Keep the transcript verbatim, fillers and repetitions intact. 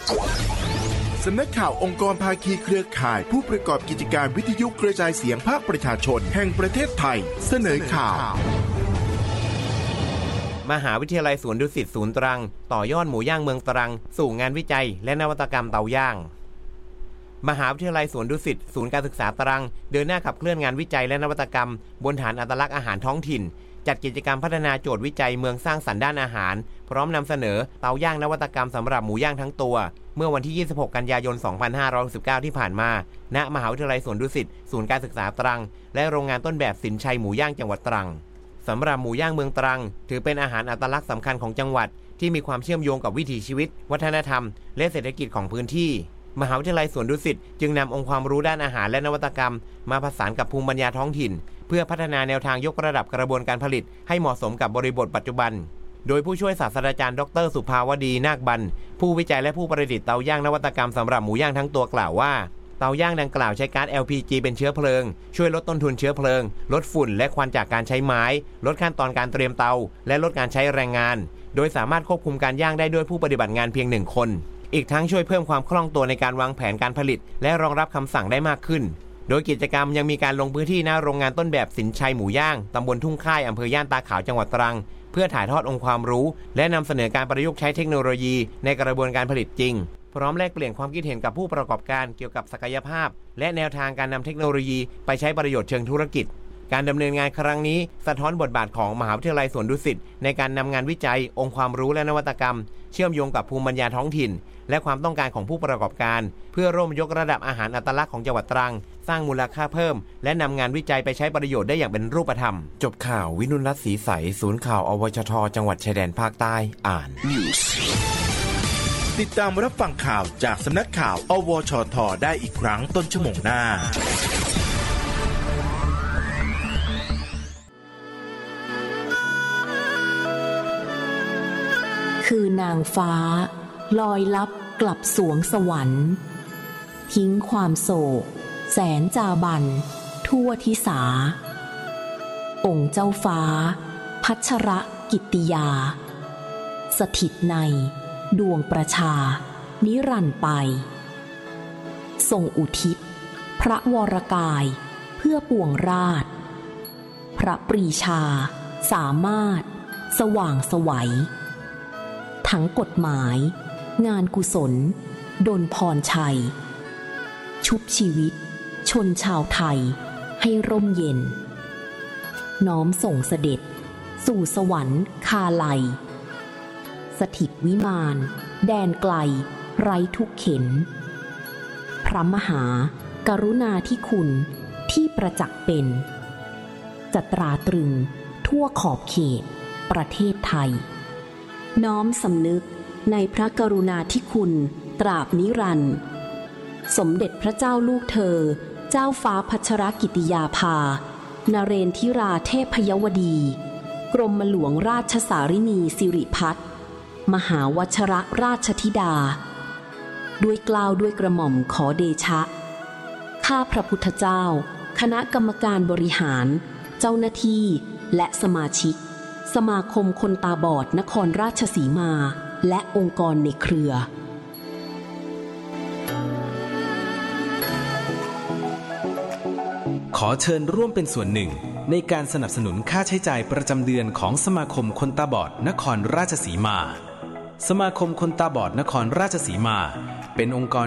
สำนักข่าวองค์กรภาคีเครือข่ายผู้ประกอบกิจการวิทยุกระจายเสียงภาคประชาชนแห่งประเทศไทยเสนอข่าวมหาวิทยาลัยสวนดุสิตศูนย์ตรังต่อยอดหมูย่างเมืองตรังสู่งานวิจัยและนวัตกรรมเตาย่างมหาวิทยาลัยสวนดุสิตศูนย์การศึกษาตรังเดินหน้าขับเคลื่อนงานวิจัยและนวัตกรรมบนฐานอัตลักษณ์อาหารท้องถิ่นจัดกิจกรรมพัฒนาโจทย์วิจัยเมืองสร้างสรรค์ด้านอาหารพร้อมนำเสนอเตาย่างนวัตกรรมสำหรับหมูย่างทั้งตัวเมื่อวันที่ยี่สิบหกกันยายนสองพันห้าร้อยหกสิบเก้าที่ผ่านมาณมหาวิทยาลัยสวนดุสิตศูนย์การศึกษาตรังและโรงงานต้นแบบสินชัยหมูย่างจังหวัดตรังสำหรับหมูย่างเมืองตรังถือเป็นอาหารอัตลักษณ์สำคัญของจังหวัดที่มีความเชื่อมโยงกับวิถีชีวิตวัฒนธรรมและเศรษฐกิจของพื้นที่มหาวิทยาลัยสวนดุสิตจึงนำองค์ความรู้ด้านอาหารและนวัตกรรมมาผสานกับภูมิปัญญาท้องถิ่นเพื่อพัฒนาแนวทางยกระดับกระบวนการผลิตให้เหมาะสมกับบริบทปัจจุบันโดยผู้ช่วยศาสตราจารย์ดรสุภาวดีนาคบรรณผู้วิจัยและผู้ประดิษฐ์เตาย่างนวัตกรรมสำหรับหมูย่างทั้งตัวกล่าวว่าเตาย่างดังกล่าวใช้ก๊าซ แอล พี จี เป็นเชื้อเพลิงช่วยลดต้นทุนเชื้อเพลิงลดฝุ่นและควันจากการใช้ไม้ลดขั้นตอนการเตรียมเตาและลดการใช้แรงงานโดยสามารถควบคุมการย่างได้ด้วยผู้ปฏิบัติงานเพียงหนึ่งคนอีกทั้งช่วยเพิ่มความคล่องตัวในการวางแผนการผลิตและรองรับคำสั่งได้มากขึ้นโดยกิจกรรมยังมีการลงพื้นที่หน้าโรงงานต้นแบบสินชัยหมูย่างตำบลทุ่งค่ายอำเภอย่านตาขาวจังหวัดตรังเพื่อถ่ายทอดองค์ความรู้และนำเสนอการประยุกต์ใช้เทคโนโลยีในกระบวนการผลิตจริงพร้อมแลกเปลี่ยนความคิดเห็นกับผู้ประกอบการเกี่ยวกับศักยภาพและแนวทางการนำเทคโนโลยีไปใช้ประโยชน์เชิงธุรกิจการดำเนินงานครั้งนี้สะท้อนบทบาทของมหาวิทยาลัยสวนดุสิตในการนำงานวิจัยองค์ความรู้และนวัตกรรมเชื่อมโยงกับภูมิปัญญาท้องถิ่นและความต้องการของผู้ประกอบการเพื่อร่วมยกระดับอาหารอัตลักษณ์ของจังหวัดตรังสร้างมูลค่าเพิ่มและนำงานวิจัยไปใช้ประโยชน์ได้อย่างเป็นรูปธรรมจบข่าววินุรัตน์ศรีใสศูนย์ข่าวอวชทจังหวัดชายแดนภาคใต้อ่าน News ติดตามรับฟังข่าวจากสำนักข่าวอวชทได้อีกครั้งต้นชั่วโมงหน้าคือนางฟ้าลอยลับกลับสวงสวรรค์ทิ้งความโศกแสนจาบันทั่วทิสาองค์เจ้าฟ้าพัชรกิตติยาสถิตในดวงประชานิรันดร์ไปทรงอุทิศพระวรกายเพื่อปวงราชพระปรีชาสามารถสว่างไสวทั้งกฎหมายงานกุศลดลพรชัยชุบชีวิตชนชาวไทยให้ร่มเย็นน้อมส่งเสด็จสู่สวรรค์คาไลสถิตวิมานแดนไกลไร้ทุกเข็นพระมหากรุณาธิคุณที่ประจักษ์เป็นจะตราตรึงทั่วขอบเขตประเทศไทยน้อมสำนึกในพระกรุณาธิคุณตราบนิรันดร์สมเด็จพระเจ้าลูกเธอเจ้าฟ้าพัชรกิติยาภานเรนทิราเทพยวดีกรมหลวงราชสารินีสิริพัฒน์มหาวชรราชธิดาด้วยเกล้าด้วยกระหม่อมขอเดชะข้าพระพุทธเจ้าคณะกรรมการบริหารเจ้าหน้าที่และสมาชิกสมาคมคนตาบอดนครราชสีมาและองค์กรในเครือขอเชิญร่วมเป็นส่วนหนึ่งในการสนับสนุนค่าใช้จ่ายประจำเดือนของสมาคมคนตาบอดนครราชสีมาสมาคมคนตาบอดนครราชสีมาเป็นองค์กร